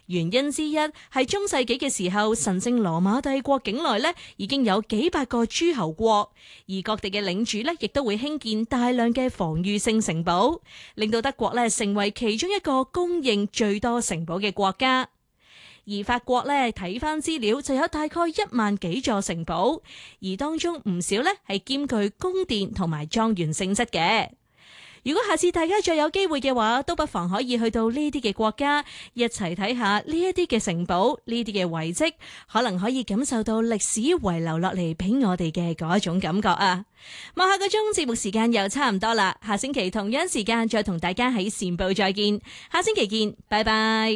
原因之一係中世紀嘅時候，神聖羅馬帝國境內咧已經有幾百個諸侯國，而各地嘅領主咧亦都會興建大量嘅防禦性城堡，令到德國咧成為其中一個供應最多城堡嘅國家。而法國咧睇翻資料就有大概1萬幾座城堡，而當中唔少咧係兼具宮殿同埋莊園性質嘅。如果下次大家再有機會嘅話，都不妨可以去到呢啲嘅國家，一齊睇下呢一啲嘅城堡、呢啲嘅遺跡，可能可以感受到歷史遺留落嚟俾我哋嘅嗰一種感覺啊！望下個鐘，節目時間又差唔多啦，下星期同樣時間再同大家喺善報再見，下星期見，拜拜。